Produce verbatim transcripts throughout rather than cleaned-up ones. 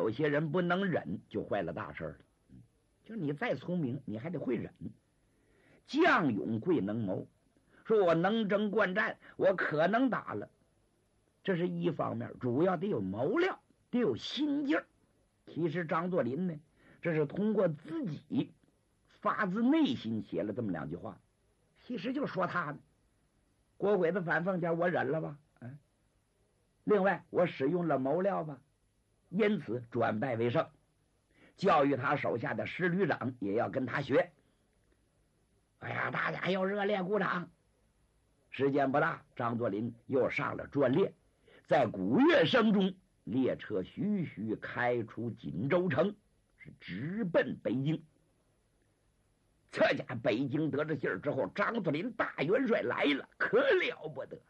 有些人不能忍，就坏了大事了。就是你再聪明，你还得会忍。将勇贵能谋，说我能征惯战，我可能打了，这是一方面，主要得有谋略，得有心劲儿。其实张作霖呢，这是通过自己发自内心写了这么两句话，其实就说他呢，郭鬼子反奉前我忍了吧，嗯，另外我使用了谋略吧，因此转败为胜，教育他手下的师旅长也要跟他学。哎呀，大家又热烈鼓掌。时间不大，张作霖又上了专列，在鼓乐声中，列车徐徐开出锦州城，是直奔北京。这家北京得着信儿之后，张作霖大元帅来了，可了不得，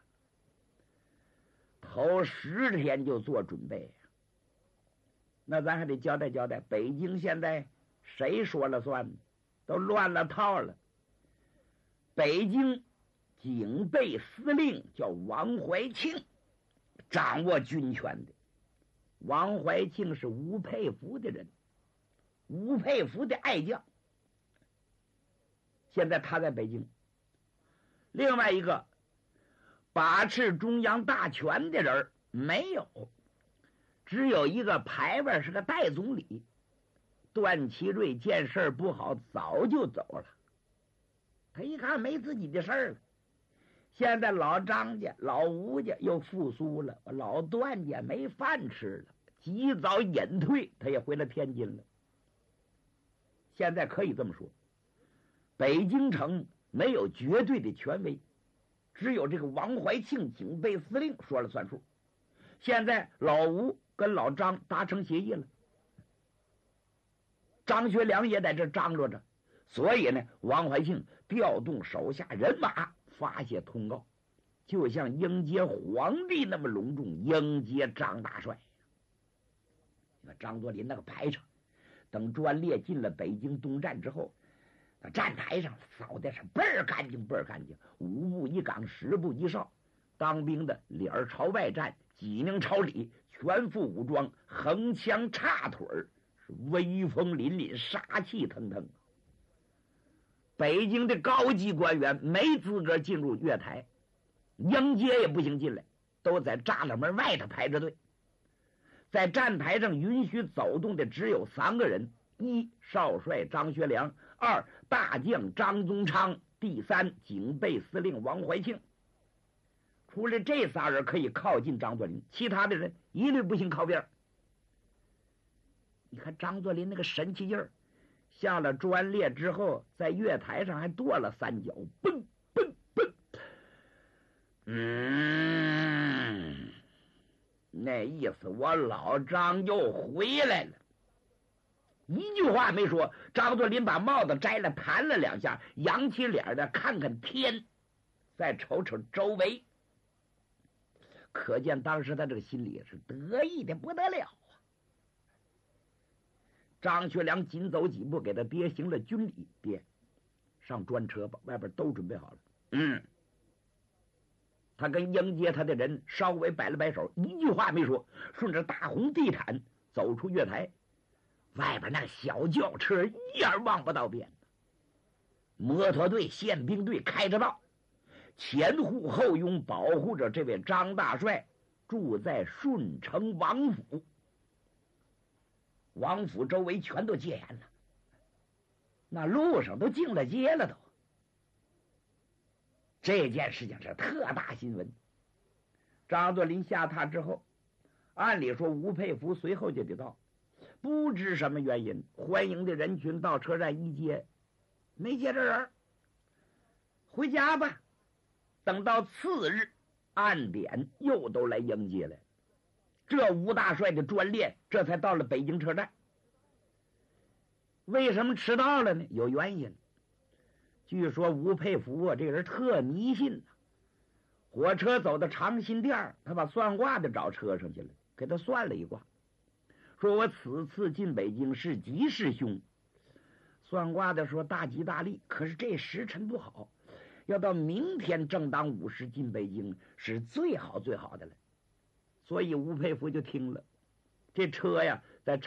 头十天就做准备。那咱还得交代交代，北京现在谁说了算？都乱了套了。北京警备司令叫王怀庆，掌握军权的。王怀庆是吴佩孚的人，吴佩孚的爱将。现在他在北京。另外一个把持中央大权的人没有，只有一个牌位是个代总理。段祺瑞见事不好，早就走了。他一看没自己的事儿了。现在老张家、老吴家又复苏了，老段家没饭吃了，及早隐退，他也回了天津了。现在可以这么说，北京城没有绝对的权威，只有这个王怀庆警备司令说了算数。现在老吴跟老张达成协议了，张学良也在这张罗着，所以呢，王怀庆调动手下人马发些通告，就像迎接皇帝那么隆重迎接张大帅。你看张作霖那个排场，等专列进了北京东站之后，站台上扫的是倍儿干净倍儿干净，五步一岗，十步一哨，当兵的脸儿朝外站，脊梁朝里，全副武装，横枪插腿儿，是威风凛凛，杀气腾腾。北京的高级官员没资格进入月台，迎接也不行进来，都在栅栏门外头排着队。在站台上允许走动的只有三个人：一少帅张学良，二大将张宗昌，第三警备司令王怀庆。除了这仨人可以靠近张作霖，其他的人一律不行靠边。你看张作霖那个神气劲儿，下了专列之后，在月台上还跺了三脚，蹦蹦蹦。嗯，那意思我老张又回来了。一句话没说，张作霖把帽子摘了，弹了两下，扬起脸的看看天，再瞅瞅周围，可见当时他这个心里是得意的不得了啊。张学良紧走几步，给他爹行了军礼，爹上专车吧，外边都准备好了。嗯，他跟迎接他的人稍微摆了摆手，一句话没说，顺着大红地毯走出月台。外边那个小轿车一眼望不到边，摩托队、宪兵队开着道，前护后拥，保护着这位张大帅住在顺城王府。王府周围全都戒严了，那路上都进了街了都。这件事情是特大新闻。张作霖下榻之后，按理说吴佩孚随后就得到，不知什么原因，欢迎的人群到车站一接，没接着人，回家吧。等到次日按点又都来迎接了，这吴大帅的专列这才到了北京车站。为什么迟到了呢？有原因。据说吴佩孚啊，这个人特迷信啊，火车走到长辛店，他把算卦的找车上去了，给他算了一卦，说我此次进北京是吉是凶。算卦的说大吉大利，可是这时辰不好，要到明天正当午时进北京是最好最好的了。所以吴佩孚就听了，这车呀